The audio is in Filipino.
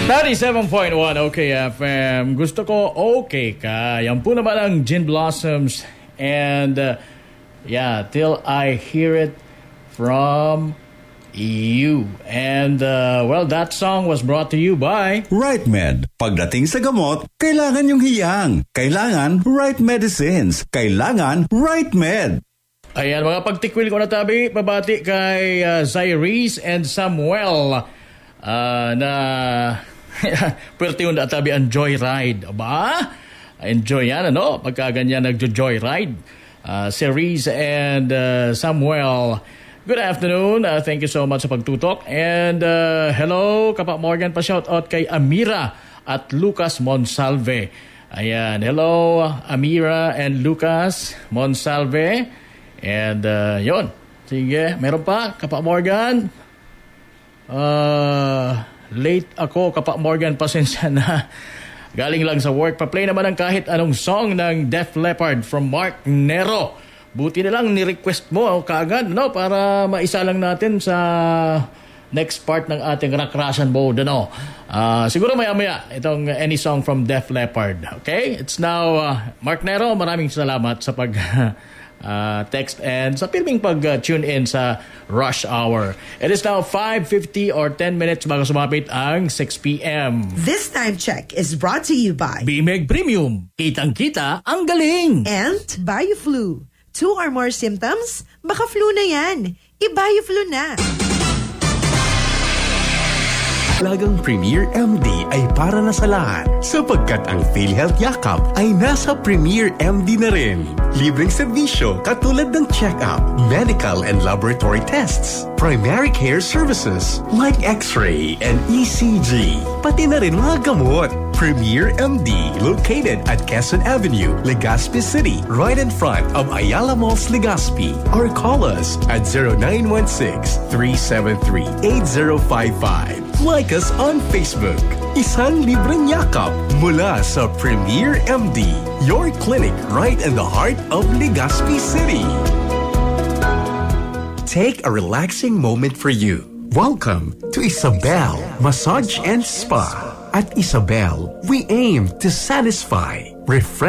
97.1 OKFM. Gusto ko okay ka. Yan po naman ang Gin Blossoms. And till I hear it from you. And that song was brought to you by Right Med. Pagdating sa gamot, kailangan yung hiyang. Kailangan Right Medicines. Kailangan Right Med. Ayan, mga pagtikwil ko na tabi, pabati kay Zyrese and Samuel na pwerte yun na tabi ang joyride. Aba? Enjoy yan, ano? Pagka ganyan nagjo-joyride. Zyrese and Samuel, good afternoon. Thank you so much sa pagtutok. And hello, Kapa Morgan, pa-shoutout kay Amira at Lucas Monsalve. Ayan, hello Amira and Lucas Monsalve. And yun, sige, meron pa, Kapa Morgan. Late ako, Kapa Morgan, pasensya na. Galing lang sa work. Pa-play naman ng kahit anong song ng Def Leppard from Mark Nero. Buti na lang ni-request mo kaagad, no? Para maisa lang natin sa next part ng ating Rock-Russian mode, ano? Siguro maya-maya itong any song from Def Leppard. Okay? It's now Mark Nero. Maraming salamat sa pag text and sa filming pag-tune in sa Rush Hour. It is now 5:50 or 10 minutes bago sumapit ang 6 p.m. This time check is brought to you by BMEG Premium. Kitang-kita ang galing. And BioFlu. 2 or more symptoms? Baka flu na yan. I-BioFlu na. Lagang Premier MD ay para na sa lahat sapagkat ang PhilHealth Yakap ay nasa Premier MD na rin. Libreng serbisyo katulad ng check-up, medical and laboratory tests, primary care services like X-ray and ECG, pati na rin mga gamot. Premier MD, located at Quezon Avenue, Legazpi City, right in front of Ayala Malls, Legazpi. Or call us at 0916-373-8055. Like us on Facebook. Isang libreng yakap mula sa Premier MD, your clinic right in the heart of Legazpi City. Take a relaxing moment for you. Welcome to Isabel Massage and Spa. At Isabel, we aim to satisfy, refresh,